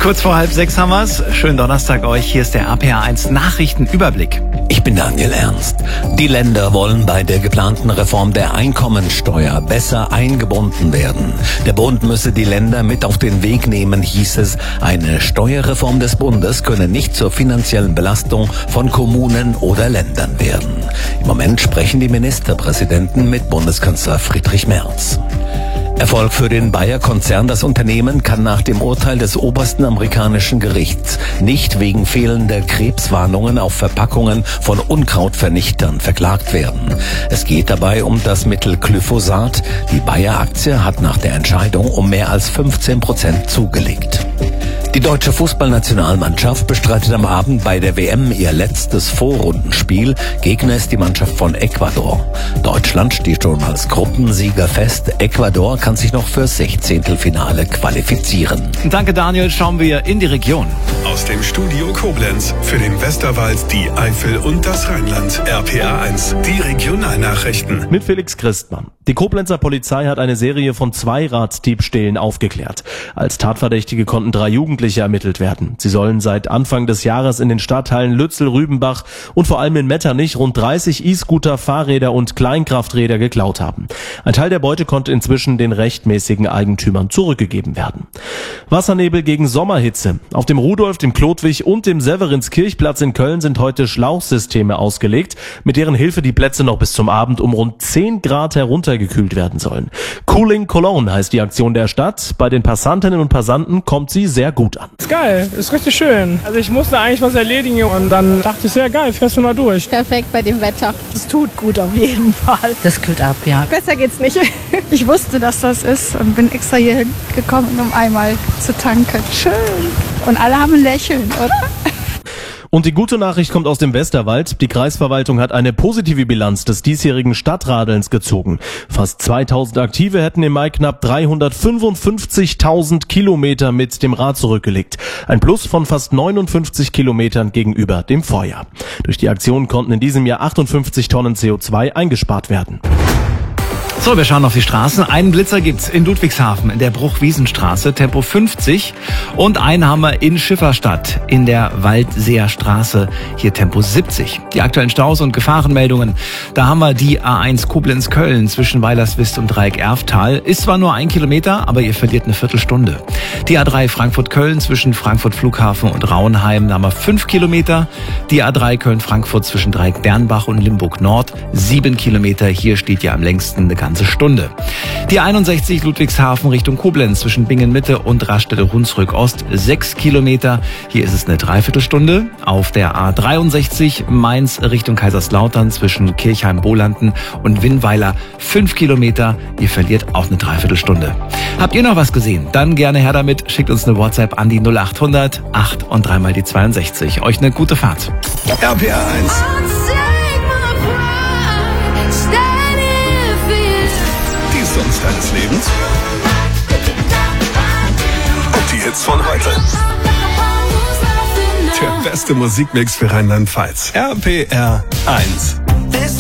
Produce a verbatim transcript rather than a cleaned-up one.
Kurz vor halb sechs haben wir's. Schönen Donnerstag euch. Hier ist der R P R eins Nachrichtenüberblick. Ich bin Daniel Ernst. Die Länder wollen bei der geplanten Reform der Einkommensteuer besser eingebunden werden. Der Bund müsse die Länder mit auf den Weg nehmen, hieß es. Eine Steuerreform des Bundes könne nicht zur finanziellen Belastung von Kommunen oder Ländern werden. Im Moment sprechen die Ministerpräsidenten mit Bundeskanzler Friedrich Merz. Erfolg für den Bayer-Konzern. Das Unternehmen kann nach dem Urteil des obersten amerikanischen Gerichts nicht wegen fehlender Krebswarnungen auf Verpackungen von Unkrautvernichtern verklagt werden. Es geht dabei um das Mittel Glyphosat. Die Bayer-Aktie hat nach der Entscheidung um mehr als fünfzehn Prozent zugelegt. Die deutsche Fußballnationalmannschaft bestreitet am Abend bei der W M ihr letztes Vorrundenspiel. Gegner ist die Mannschaft von Ecuador. Deutschland steht schon als Gruppensieger fest. Ecuador kann sich noch fürs Sechzehntelfinale qualifizieren. Danke Daniel, schauen wir in die Region. Aus dem Studio Koblenz für den Westerwald, die Eifel und das Rheinland. R P R eins, die Regionalnachrichten. Mit Felix Christmann. Die Koblenzer Polizei hat eine Serie von Zweiraddiebstählen aufgeklärt. Als Tatverdächtige konnten drei Jugendliche ermittelt werden. Sie sollen seit Anfang des Jahres in den Stadtteilen Lützel, Rübenbach und vor allem in Metternich rund dreißig E-Scooter, Fahrräder und Kleinkrafträder geklaut haben. Ein Teil der Beute konnte inzwischen den rechtmäßigen Eigentümern zurückgegeben werden. Wassernebel gegen Sommerhitze. Auf dem Rudolf, dem Klotwig und dem Severinskirchplatz in Köln sind heute Schlauchsysteme ausgelegt, mit deren Hilfe die Plätze noch bis zum Abend um rund zehn Grad heruntergekühlt werden sollen. Cooling Cologne heißt die Aktion der Stadt. Bei den Passantinnen und Passanten kommt sie sehr gut an. Ist geil, ist richtig schön. Also ich musste eigentlich was erledigen und dann dachte ich, sehr geil, fährst du mal durch. Perfekt bei dem Wetter. Das tut gut auf jeden Fall. Das kühlt ab, ja. Besser geht's nicht. Ich wusste, dass das ist und bin extra hier gekommen, um einmal zu tanken. Schön. Und alle haben ein Lächeln, oder? Und die gute Nachricht kommt aus dem Westerwald. Die Kreisverwaltung hat eine positive Bilanz des diesjährigen Stadtradelns gezogen. Fast zweitausend Aktive hätten im Mai knapp dreihundertfünfundfünfzigtausend Kilometer mit dem Rad zurückgelegt. Ein Plus von fast neunundfünfzig Kilometern gegenüber dem Vorjahr. Durch die Aktion konnten in diesem Jahr achtundfünfzig Tonnen C O zwei eingespart werden. So, wir schauen auf die Straßen. Einen Blitzer gibt's in Ludwigshafen in der Bruchwiesenstraße, Tempo fünfzig. Und einen haben wir in Schifferstadt in der Waldseer Straße, hier Tempo siebzig. Die aktuellen Staus und Gefahrenmeldungen. Da haben wir die A eins Koblenz-Köln zwischen Weilerswist und Dreieck-Erftal. Ist zwar nur ein Kilometer, aber ihr verliert eine Viertelstunde. Die A drei Frankfurt-Köln zwischen Frankfurt-Flughafen und Rauenheim, da haben wir fünf Kilometer. Die A drei Köln-Frankfurt zwischen Dreieck-Dernbach und Limburg-Nord, sieben Kilometer. Hier steht ja am längsten eine ganze Stunde. Die einundsechzig Ludwigshafen Richtung Koblenz zwischen Bingen-Mitte und Raststätte-Hunsrück-Ost, sechs Kilometer. Hier ist es eine Dreiviertelstunde. Auf der A dreiundsechzig Mainz Richtung Kaiserslautern zwischen Kirchheim-Bolanden und Winnweiler, fünf Kilometer. Ihr verliert auch eine Dreiviertelstunde. Habt ihr noch was gesehen? Dann gerne her damit. Schickt uns eine WhatsApp an die null achthundert acht und dreimal die zweiundsechzig. Euch eine gute Fahrt. R P R eins. Sonst deines Lebens? Und die Hits von heute. Der beste Musikmix für Rheinland-Pfalz. R P R eins.